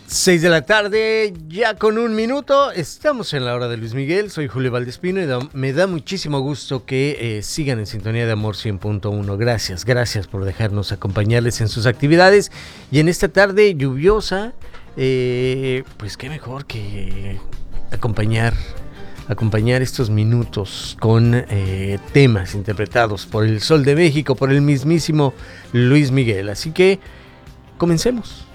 6 de la tarde, ya con un minuto, estamos en la hora de Luis Miguel, soy Julio Valdespino y me da muchísimo gusto que sigan en sintonía de Amor 100.1. Gracias por dejarnos acompañarles en sus actividades y en esta tarde lluviosa, pues qué mejor que acompañar estos minutos con temas interpretados por el Sol de México, por el mismísimo Luis Miguel. Así que comencemos.